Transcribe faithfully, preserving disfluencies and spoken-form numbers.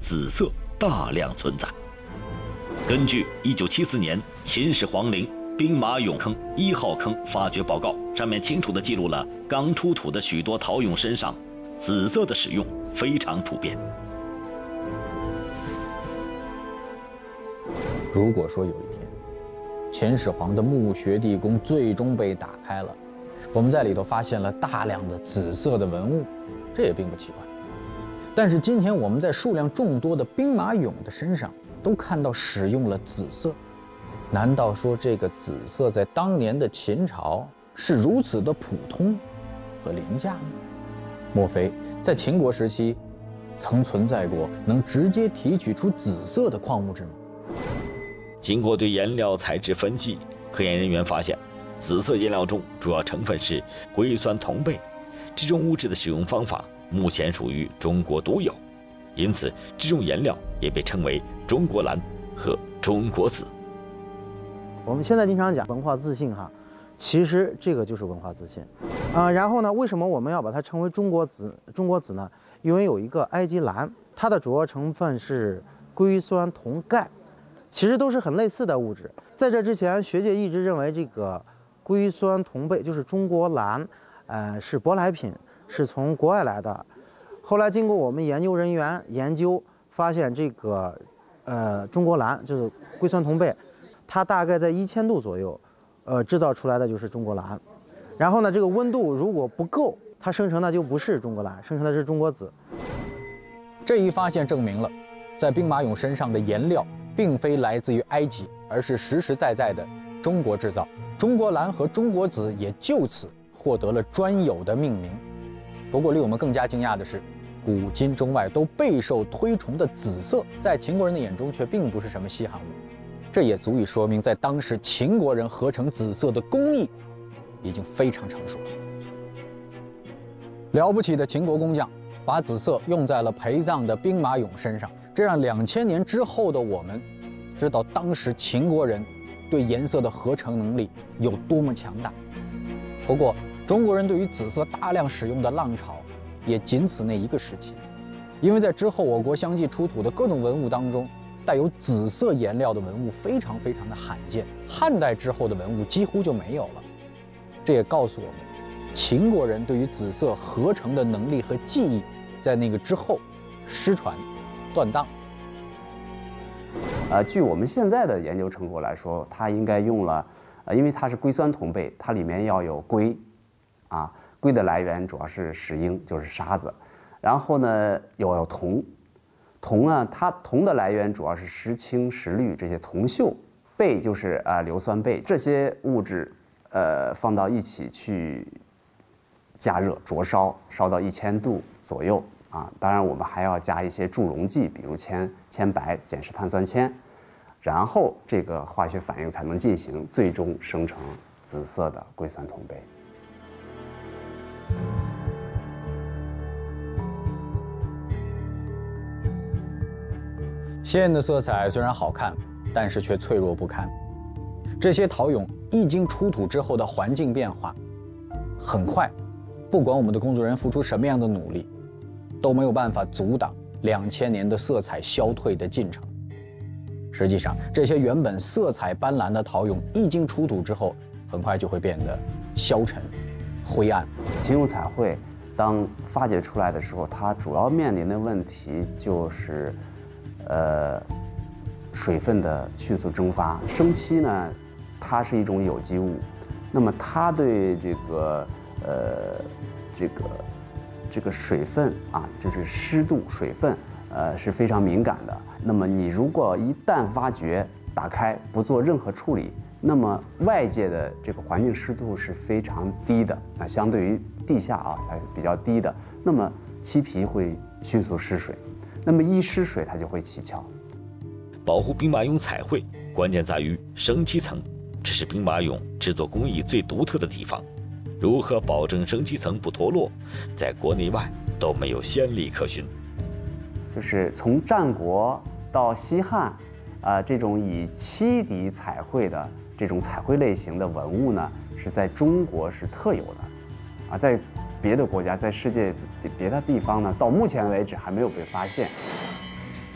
紫色大量存在。根据一九七四年秦始皇陵兵马俑坑一号坑发掘报告，上面清楚地记录了刚出土的许多陶俑身上紫色的使用非常普遍。 如果说有一天，秦始皇的墓穴地宫最终被打开了，我们在里头发现了大量的紫色的文物，这也并不奇怪。但是今天我们在数量众多的兵马俑的身上都看到使用了紫色，难道说这个紫色在当年的秦朝是如此的普通和廉价吗？莫非在秦国时期曾存在过能直接提取出紫色的矿物质吗？ 经过对颜料材质分析，科研人员发现，紫色颜料中主要成分是硅酸铜钡，这种物质的使用方法目前属于中国独有，因此这种颜料也被称为中国蓝和中国紫。 我们现在经常讲文化自信哈，其实这个就是文化自信啊、呃。然后呢，为什么我们要把它称为中国紫？中国紫呢？因为有一个埃及蓝，它的主要成分是硅酸铜钙，其实都是很类似的物质。在这之前，学界一直认为这个硅酸铜钡就是中国蓝，呃，是舶来品，是从国外来的。后来经过我们研究人员研究，发现这个呃中国蓝就是硅酸铜钡，它大概在一千度左右，呃制造出来的就是中国蓝。然后呢，这个温度如果不够，它生成的就不是中国蓝，生成的是中国紫。 这一发现证明了，在兵马俑身上的颜料并非来自于埃及，而是实实在在的中国制造。中国蓝和中国紫也就此获得了专有的命名。不过令我们更加惊讶的是，古今中外都备受推崇的紫色，在秦国人的眼中却并不是什么稀罕物。这也足以说明，在当时秦国人合成紫色的工艺已经非常成熟了。了不起的秦国工匠把紫色用在了陪葬的兵马俑身上，这让两千年之后的我们知道当时秦国人对颜色的合成能力有多么强大。不过，中国人对于紫色大量使用的浪潮也仅此那一个时期，因为在之后我国相继出土的各种文物当中，带有紫色颜料的文物非常非常的罕见，汉代之后的文物几乎就没有了。这也告诉我们，秦国人对于紫色合成的能力和技艺，在那个之后失传断档。 呃，据我们现在的研究成果来说，它应该用了，呃，因为它是硅酸铜钡，它里面要有硅，啊，硅的来源主要是石英，就是沙子，然后呢有有铜，铜呢它铜的来源主要是石青、石绿这些铜锈，钡就是啊、呃、硫酸钡，这些物质呃放到一起去加热灼烧，烧到一千度左右。啊，当然我们还要加一些助溶剂，比如铅、铅白、碱式碳酸铅，然后这个化学反应才能进行，最终生成紫色的硅酸铜钡。 鲜艳的色彩虽然好看，但是却脆弱不堪。这些陶俑一经出土之后的环境变化，很快，不管我们的工作人员付出什么样的努力，都没有办法阻挡两千年的色彩消退的进程。实际上，这些原本色彩斑斓的陶俑一经出土之后，很快就会变得消沉、灰暗。 秦俑彩绘当发掘出来的时候，它主要面临的问题就是，呃，水分的迅速蒸发。生漆呢，它是一种有机物，那么它对这个呃这个。这个水分啊，就是湿度、水分，呃是非常敏感的。那么你如果一旦发掘、打开，不做任何处理，那么外界的这个环境湿度是非常低的，啊，相对于地下啊还比较低的。那么漆皮会迅速失水，那么一失水它就会起翘。 保护兵马俑彩绘，关键在于生漆层，这是兵马俑制作工艺最独特的地方。如何保证生漆层不脱落，在国内外都没有先例可循。 就是从战国到西汉，啊、呃，这种以漆底彩绘的这种彩绘类型的文物呢，是在中国是特有的，啊，在别的国家，在世界别的地方呢，到目前为止还没有被发现。